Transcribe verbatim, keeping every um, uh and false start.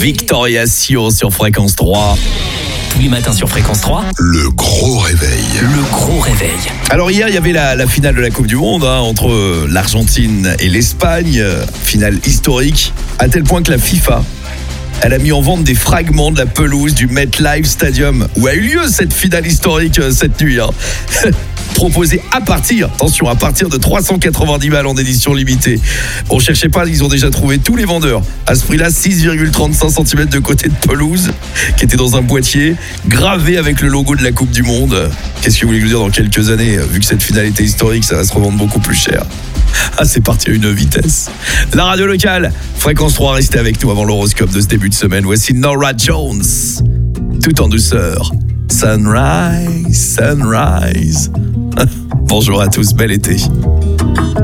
Victoria Sio sur Fréquence trois. Tous les matins sur Fréquence trois. Le gros réveil. Le gros réveil. Alors hier, il y avait la, la finale de la Coupe du Monde hein, entre euh, l'Argentine et l'Espagne. Euh, finale historique, à tel point que la FIFA, elle a mis en vente des fragments de la pelouse du MetLife Stadium où a eu lieu cette finale historique euh, cette nuit. Hein. Proposé à partir, attention, à partir de trois cent quatre-vingt-dix balles en édition limitée. On cherchait pas, ils ont déjà trouvé tous les vendeurs. À ce prix-là, six virgule trente-cinq centimètres de côté de pelouse qui était dans un boîtier gravé avec le logo de la Coupe du Monde. Qu'est-ce que vous voulez que je vous dire, dans quelques années, vu que cette finale était historique, ça va se revendre beaucoup plus cher. Ah, c'est parti à une vitesse. La radio locale, Fréquence trois, restez avec nous avant l'horoscope de ce début de semaine. Voici Norah Jones, tout en douceur. Sunrise, sunrise. Bonjour à tous, bel été.